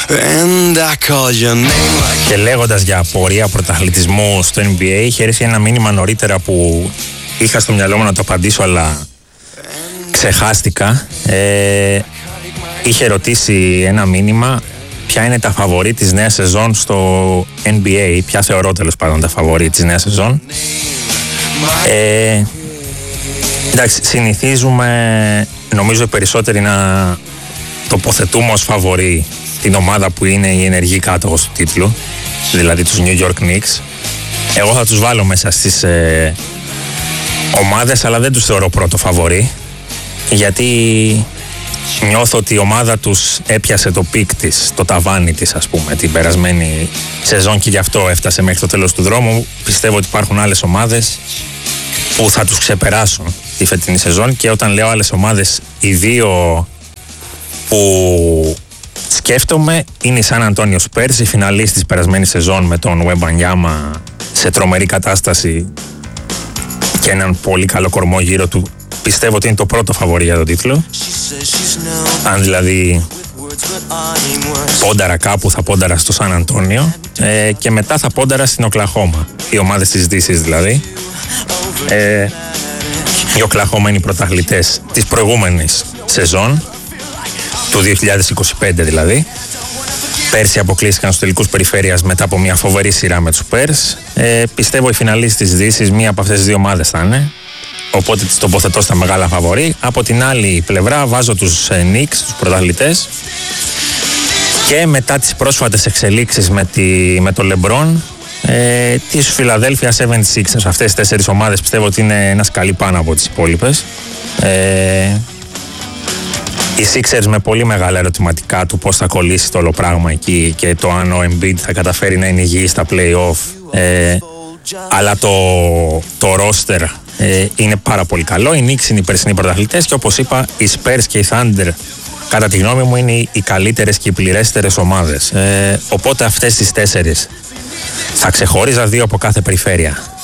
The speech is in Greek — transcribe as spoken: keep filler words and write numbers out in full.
Και λέγοντας για πορεία πρωταθλητισμού στο N B A, είχε έρθει ένα μήνυμα νωρίτερα που είχα στο μυαλό μου να το απαντήσω, αλλά ξεχάστηκα. Ε, είχε ρωτήσει ένα μήνυμα ποια είναι τα φαβορί της νέας σεζόν στο N B A, ποια θεωρώ τέλος πάντων τα φαβορί της νέας σεζόν. Ε, εντάξει, συνηθίζουμε νομίζω οι περισσότεροι να τοποθετούμε ως φαβορί την ομάδα που είναι η ενεργή κάτοχος του τίτλου, δηλαδή τους New York Knicks. Εγώ θα τους βάλω μέσα στις ε, ομάδες, αλλά δεν τους θεωρώ πρώτο φαβορί, γιατί νιώθω ότι η ομάδα τους έπιασε το πικ της, το ταβάνι της, ας πούμε, την περασμένη σεζόν και γι' αυτό έφτασε μέχρι το τέλος του δρόμου. Πιστεύω ότι υπάρχουν άλλες ομάδες που θα τους ξεπεράσουν τη φετινή σεζόν, και όταν λέω άλλες ομάδες, οι δύο που σκέφτομαι είναι η San Antonio Spurs, η φιναλίστ της περασμένης σεζόν με τον Wembanyama σε τρομερή κατάσταση και έναν πολύ καλό κορμό γύρω του. Πιστεύω ότι είναι το πρώτο φαβορί για τον τίτλο. Αν δηλαδή πόνταρα κάπου, θα πόνταρα στο Σαν Αντώνιο, ε, και μετά θα πόνταρα στην Οκλαχώμα. Οι ομάδες της Δύσης δηλαδή. Ε, οι Οκλαχώμα είναι οι πρωταθλητές της προηγούμενης σεζόν, του δύο χιλιάδες είκοσι πέντε δηλαδή. Πέρσι αποκλείστηκαν στους τελικούς περιφέρειας μετά από μια φοβερή σειρά με τους Spurs. Ε, πιστεύω οι φιναλίστ της Δύσης, μία από αυτές τις δύο ομάδες θα είναι. Οπότε τις τοποθετώ στα μεγάλα φαβορί. Από την άλλη πλευρά βάζω τους ε, Knicks, τους πρωταθλητές. Και μετά τις πρόσφατες εξελίξεις με, τη, με το LeBron, ε, της Philadelphia εβδομήντα έξι. Αυτές τις τέσσερις ομάδες πιστεύω ότι είναι ένα σκαλί πάνω από τις υπόλοιπες. Ε, οι Sixers με πολύ μεγάλα ερωτηματικά του πώς θα κολλήσει το όλο πράγμα εκεί και το αν ο Embiid θα καταφέρει να είναι υγιής στα play-off. Ε, αλλά το, το roster ε, είναι πάρα πολύ καλό. Οι Knicks είναι οι περσινοί πρωταθλητές και όπως είπα οι Spurs και οι Thunder κατά τη γνώμη μου είναι οι καλύτερες και οι πληρέστερες ομάδες. Ε, οπότε αυτές τις τέσσερις θα ξεχώριζα, δύο από κάθε περιφέρεια.